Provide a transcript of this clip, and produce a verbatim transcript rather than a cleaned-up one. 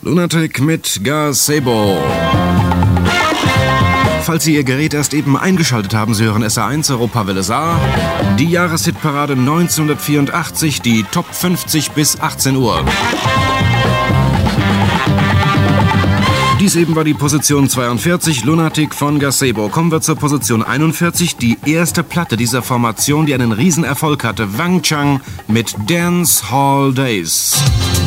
Lunatic mit Gazebo. Falls Sie Ihr Gerät erst eben eingeschaltet haben, Sie hören S R eins Europawelle Saar. Die Jahreshitparade neunzehnhundertvierundachtzig, die Top fünfzig bis achtzehn Uhr. Dies eben war die Position zweiundvierzig, Lunatic von Gazebo. Kommen wir zur Position einundvierzig, die erste Platte dieser Formation, die einen Riesenerfolg hatte. Wang Chang mit Dance Hall Days.